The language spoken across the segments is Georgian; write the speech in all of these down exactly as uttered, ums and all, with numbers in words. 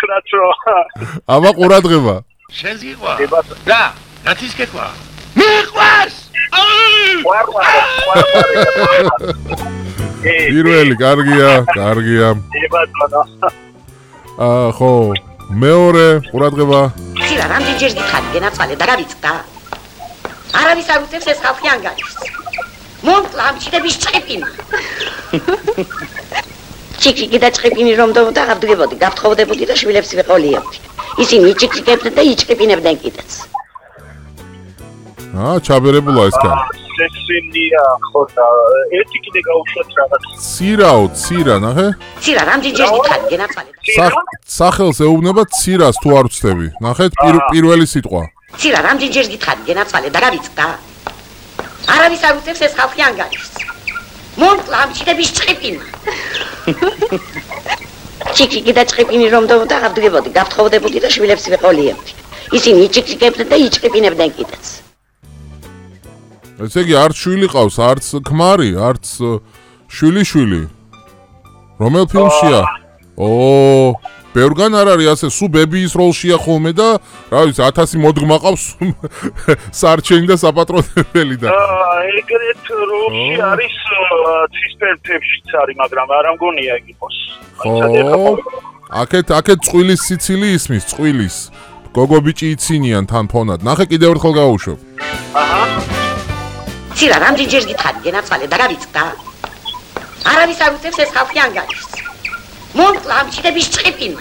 თქვათ რომ აბა ყურადღება. შენს გიყვა? რა? რათის გიყვა? მიყვარს! პირველი, კარგია, კარგია. აა, ხო, მეორე, ყურადღება. სირა, რამდენჯერ გითხარი, გენაცვალე და გავიწყდა. არავის არ უწევს ეს ხალხი ანგარიშს. მომკლა ამ ჩიტების ჭყიპინა. ჩიკიკი და ჭყიპინი რომ დავდაგებოდი, გაფრთხობოდებოდი და შვილებს ვიყოლიებდი. ისინი ჩიკიკებდნენ და იჭყიპინებდნენ კიდეც. აა, ჩაბერებულა ეს კაცი. სესინია ხო და ერთი კიდე გაუშვათ რაღაც. ცირაო, ცირა, ნახე? ცირა, რამდენჯერ გითხარი, გენაცვალე. სახელს ეუბნება ცირას თუ არ ვცდები. ნახეთ, პირველი სიტყვა. ცირა, რამდენჯერ გითხარი, გენაცვალე და გავიწყდა. არავის არ უწევს ეს ხალხი ანგარიშს. მომკლა ამ ჩიტების ჭყიპინა. ჩიკიკი და ჭყიპინი რომ დავდაგებოდი, გაფრთხობოდებოდი და შვილებს ვიყოლიებდი. ისინი იჭიკიკებდნენ და იჭყიპინებდნენ კიდეც. ესე იგი, არც შვილი ყავს, არც ქმარი, არც შვილი-შვილი. რომელ ფილმშია? ო, ბევრგან არ არის ასე, სულ ბებიის როლშია ხოლმე და, რა ვიცი, ათასი მოდგმა ყავს სარჩენი და საპატრონებელი და. ეგრეთ როლში არის ცისფერ თებშიც არის, მაგრამ არ ამგონია ეგ იყოს. ხო, აქეთ, აქეთ წყვილის სიცილი ისმის, წყვილის. გოგო ბიჭი იცინიან თან ფონად. ნახე, კიდევ ერთხელ გავუშვებ. აჰა. ცირა, რამდენჯერ გითხარი, გენაცვალე და გავიწყდა. არავის არ უწევს ეს ხალხი ანგარიშს. მომკლა ამ ჩიტების ჭყიპინა.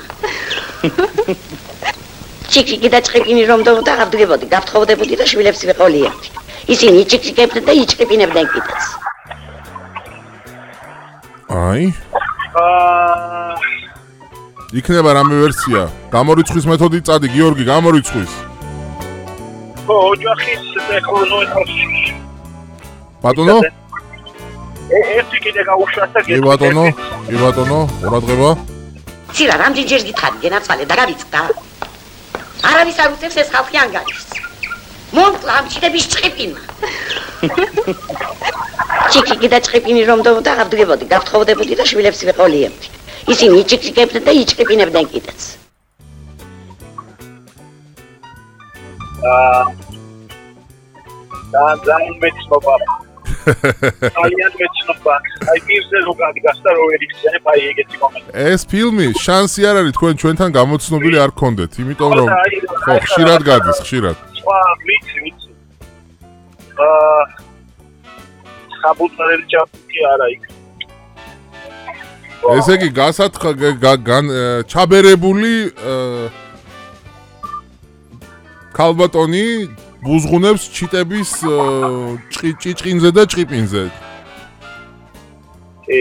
ჩიკიკი და ჭყიპინი რომ დავდაგებოდი, გაფრთხობოდებოდი და შვილებს ვიყოლიებდი. ისინი იჭიკიკებდნენ და იჭყიპინებდნენ კიდეც. აი. აა იქნება რამე ვერსია. გამორიცხვის მეთოდით წადი, გიორგი, გამორიცხვის. ხო, ოჯახის ტექნოლოგიაში. ბატონო? ერთი კიდე გაუშვათ და კი ბატონო, კი ბატონო, ყურადღება. ცირა, რამდენჯერ გითხარი, გენაცვალე და გავიწყდა. არავის არ უწევს ეს ხალხი ანგარიშს. მომკლა ამ ჩიტების ჭყიპინა. ჩიკიკი და ჭყიპინი რომ დავდაგებოდი, გაფრთხობოდებოდი და შვილებს ვიყოლიებდი. ისინი იჭიკიკებდნენ და იჭყიპინებდნენ კიდეც. აა და ძალიან მეცნობა. ძალიან მეცნობა. აი პირზე რო გაგასტა რო ერიქცენებ, აი ეგეთი მომენტი. ეს ფილმი შანსი არ არის თქვენ ჩვენთან გამოცნობილი არ გქონდეთ, იმიტომ რომ ხო, ხშირად გადის, ხშირად. სხვა ვიცი, ვიცი. აა საბუთარელი ჩაფიქი არა იქ. ესე იგი, გასათხა ჩაბერებული ქალბატონი ბუზღუნებს ჩიტების ჭიჭყინზე და ჭყიპინზე. ე.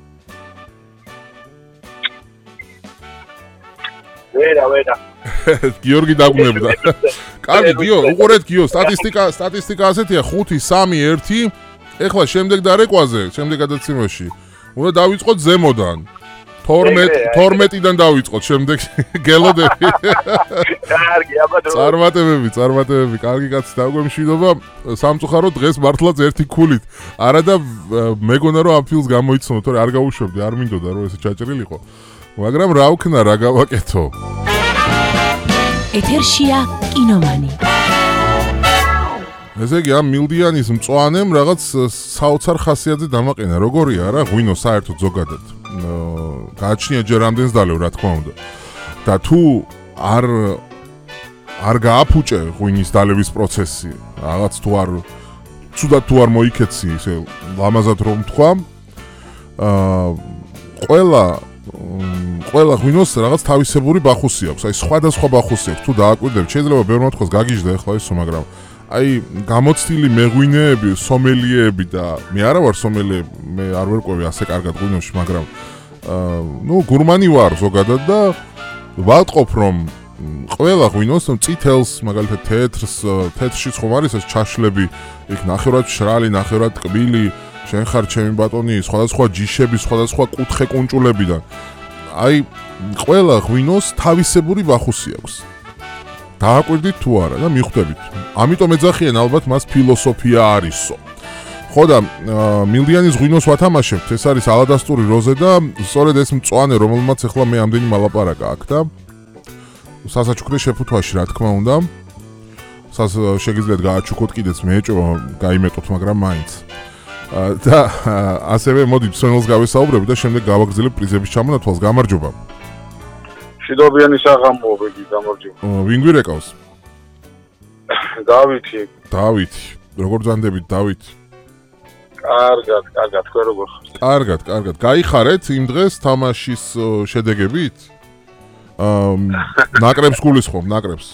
ვერა, ვერა. გიორგი დაგუნებდა. კარგი, გიო, უყურეთ გიო, სტატისტიკა, სტატისტიკა ასეთია ხუთი, სამი, ერთი. ეხლა შემდეგ დარეკვაზე, შემდეგ გადაცემაში. უნდა დავიწყოთ ზემოდან. თორმეტიდან დავიწყოთ, შემდეგ გელოდები. კარგი, აბა დრო. წარმატებები, წარმატებები, კარგი კაცი დაგვემშვიდობა. სამწუხაროდ დღეს მართლაც ერთი ქულით. არა და მეგონა რომ ამ ფილმს გამოიცნო, თორე არ გავუშვებდი, არ მინდოდა რომ ესე ჩაჭრილიყო. მაგრამ რა ვქნა, რა გავაკეთო. ეთერშია კინომანი. ესე იგი, ამ მილდიანის მწვანემ რაღაც საოცარ ხასიათზე დამაყენა. როგორია რა, ღვინო საერთოდ ზოგადად. გააჩნია ჯერ რამდენს დალევ, რა თქმა უნდა. და თუ არ არ გააფუჭე ღვინის დალევის პროცესი, რაღაც თუ არ ცუდად თუ არ მოიქეცი, ესე ლამაზად რომ თქვა, აა ყველა ყველა ღვინოს რაღაც თავისებური ბახუსი აქვს. აი სხვადასხვა ბახუსი აქვს. თუ დააკვირდებით, შეიძლება ბევრმა თქვას გაგიჟდა ახლა ისო, მაგრამ აი გამოცდილი მეღვინეები, სომელიეები და მე არა ვარ სომელიე, მე არ ვერკვევი ასე კარგად ღვინოში, მაგრამ აა ნუ გურმანი ვარ ზოგადად და ვატყობ რომ ყველა ღვინოს წითელს, მაგალითად თეთრს, თეთრშიც ხომ არის ეს ჩაშლები, იქ ნახევრად შრალი, ნახევრად ტკბილი, შენ ხარ ჩემი ბატონი, სხვადასხვა ჯიშები, სხვადასხვა კუთხე კუნჭულებიდან. აი ყველა ღვინოს თავისებური ბახუსი აქვს. დააკვირდით თუ არა და მიხვდებით. ამიტომ ეძახიან ალბათ მას ფილოსოფია არისო. ხო და მილდიანის ღვინოს ვათამაშებთ, ეს არის ალადასტური როზე და სწორედ ეს მწვანე, რომელმაც ახლა მე ამდენი მალაპარაკა აქ და სასაჩუქრე შეფუთვაში, რა თქმა უნდა. სას შეგიძლიათ გააჩუქოთ კიდეც მეეჭვა, გაიმეტოთ, მაგრამ მაინც. და ასევე მოდით სვენელს გავესაუბრები და შემდეგ გავაგრძელებ პრიზების ჩამონათვალს. გამარჯობა. მშვიდობიანი საღამოები, გამარჯობა. ვინ გვირეკავს? დავითი. დავითი. როგორ ძანდებით, დავითი? კარგად, კარგად, თქვენ როგორ ხართ? კარგად, კარგად. გაიხარეთ იმ დღეს თამაშის შედეგებით? აა ნაკრებს გულისხმობ, ნაკრებს.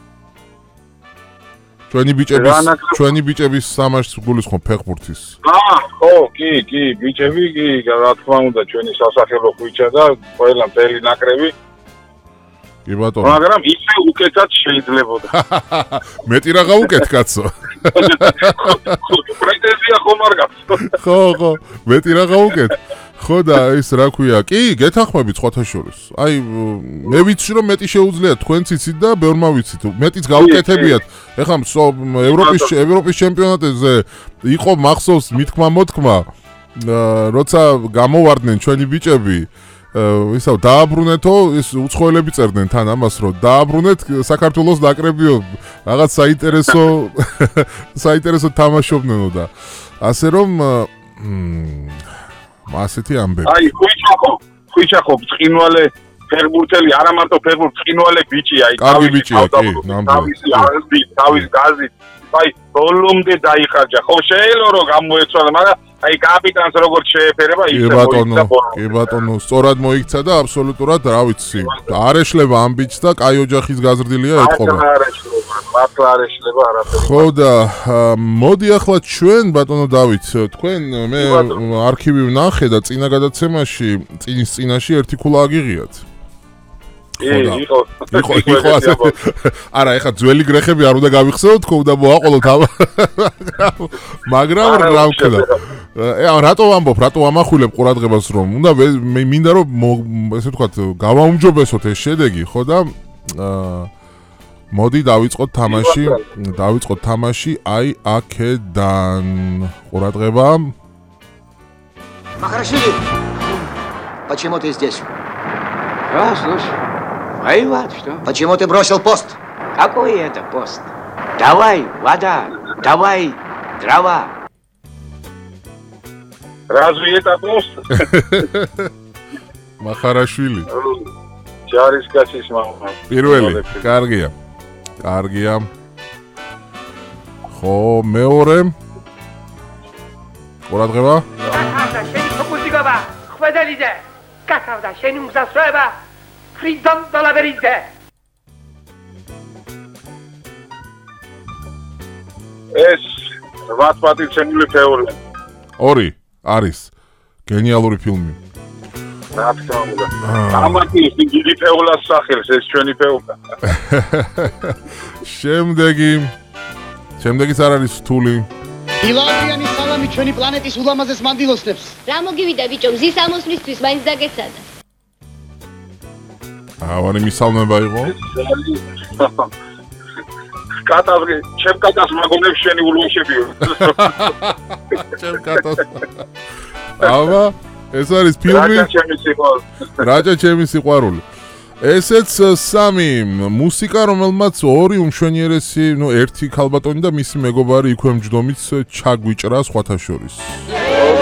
ჩვენი ბიჭების ჩვენი ბიჭების თამაშს გულისხმობ ფეხბურთის. აა, ხო, კი, კი, ბიჭები, კი, რა თქმა უნდა, ჩვენი სასახელო ხვიჩა და ყველა მთელი ნაკრები. კი ბატონო. მაგრამ ისე უკეთად შეიძლებოდა. მეტი რაღა უკეთ კაცო. პრეტენზია ხომ არ გაქვს? ხო, ხო, მეტი რაღა უკეთ. ხო და ის რა ქვია, კი, გეთანხმებით სხვათა შორის. აი, მე ვიცი რომ მეტი შეუძლიათ, თქვენც იცით და ბევრმა ვიცით. მეტიც გაუკეთებიათ. ეხლა ევროპის ევროპის ჩემპიონატზე იყო მახსოვს მithkma motkma, როცა გამოვარდნენ ჩვენი ბიჭები, ისევ დააბრუნეთო, ის უცხოელები წერდნენ თან ამას, რომ დააბრუნეთ საქართველოს ნაკრებიო, რაღაც საინტერესო საინტერესო თამაშობნენო და ასე რომ ასეთი ამბები. აი, ხვიჩახო, ხვიჩახო, წინვალე ფეხბურთელი, არა მარტო ფეხბურთ, წინვალე ბიჭი, აი, კარგი ბიჭია, კი, თავის გაზი, თავის გაზი. აი, ბოლომდე დაიხარჯა. ხო, შეიძლება რომ გამოეცვალა, მაგრამ აი, კაპიტანს როგორც შეეფერება, ისე მოიქცა ბოლომდე. კი ბატონო, სწორად მოიქცა და აბსოლუტურად, რა ვიცი, არ ეშლება ამ ბიჭს და კაი ოჯახის გაზრდილია ეთყობა. არ ეშლება, მართლა არ ეშლება არაფერი. ხო და მოდი ახლა ჩვენ ბატონო დავით, თქვენ მე არქივი ვნახე და წინა გადაცემაში, წინის წინაში ერთი ქულა აგიღიათ. იყო, იყო, იყო ასე. არა, ეხა ძველი გრეხები არ უნდა გავიხსენოთ, თქო უნდა მოაყოლოთ ამ. მაგრამ რა ვქნა. ე, რატო ვამბობ, რატო ვამახვილებ ყურადღებას რომ უნდა მინდა რომ ესე ვთქვათ, გავაუმჯობესოთ ეს შედეგი, ხო და მოდი დავიწყოთ თამაში, დავიწყოთ თამაში აი აქედან. ყურადღება. Махарашвили, почему ты здесь? Да, слушай. Воевать, что? Почему ты бросил пост? Какой это пост? Давай, вода, давай, дрова. Разве это пост? Махарашвили. ჯარისკაცის მამა. პირველი, კარგია. კარგია. ხო, მეორე. ყურადღება. გათავდა შენი ფოკუსიკობა, ხვედელიძე. გათავდა შენი მგზავრობა, ფრიდონ დოლაბერიძე. ეს რვაწმათი ფეული. ორი არის გენიალური ფილმი. რა თქმა უნდა. ამათი დიდი ფეულას სახელს ეს ჩვენი ფეულა. შემდეგი შემდეგიც არ არის რთული. ილავრიანი სალამი ჩვენი პლანეტის ულამაზეს მანდილოსნებს. რა მოგივიდა ბიჭო, მზის ამოსვლისთვის მაინც დაგეცადა. ავარი მისალმება იყო. კატასტროფი, ჩემ კატას მაგონებს შენი ულუშებიო. ჩემ კატას. აბა ეს არის ფილმი რაჯა ჩემი სიყვარული. რაჯა ჩემი სიყვარული. ესეც სამი მუსიკა, რომელმაც ორი უმშვენიერესი, ნუ ერთი ქალბატონი და მისი მეგობარი იქვე მჯდომიც ჩაგვიჭრა სხვათა შორის.